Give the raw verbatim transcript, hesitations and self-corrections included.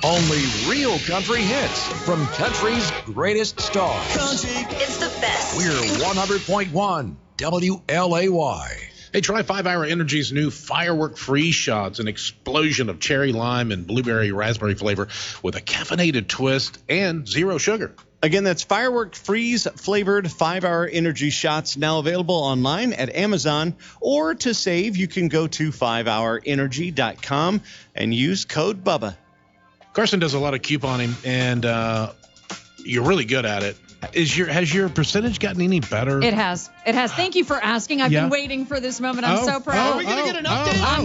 Only real country hits from country's greatest stars. It's the best. We're one hundred point one W L A Y. Hey, try five hour Energy's new Firework Freeze Shots, an explosion of cherry lime and blueberry raspberry flavor with a caffeinated twist and zero sugar. Again, that's Firework Freeze flavored five hour Energy Shots, now available online at Amazon. Or to save, you can go to five hour energy dot com and use code BUBBA. Carson does a lot of couponing, and uh, you're really good at it. Is your has your percentage gotten any better? It has. It has. Thank you for asking. I've Yeah. been waiting for this moment. I'm Oh, so proud. oh, Are we going to get an oh, update? oh, oh.